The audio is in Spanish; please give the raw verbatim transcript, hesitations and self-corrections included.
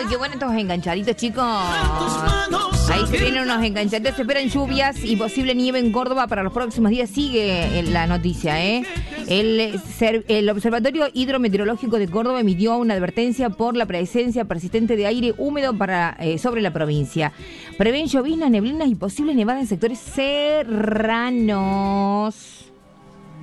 qué bueno estos enganchaditos, chicos. Ahí se vienen unos enganchaditos. Se esperan lluvias y posible nieve en Córdoba para los próximos días. Sigue la noticia, ¿eh? El, el Observatorio Hidrometeorológico de Córdoba emitió una advertencia por la presencia persistente de aire húmedo para, eh, sobre la provincia. Prevén lloviznas, neblinas y posibles nevadas en sectores serranos.